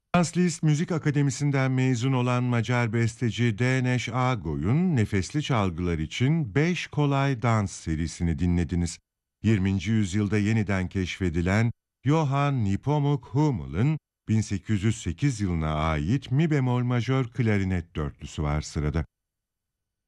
Franz Liszt Müzik Akademisi'nden mezun olan Macar besteci Dénes Agoy'un nefesli çalgılar için 5 kolay dans serisini dinlediniz. 20. yüzyılda yeniden keşfedilen Johann Nepomuk Hummel'ın 1808 yılına ait mi bemol majör klarinet dörtlüsü var sırada.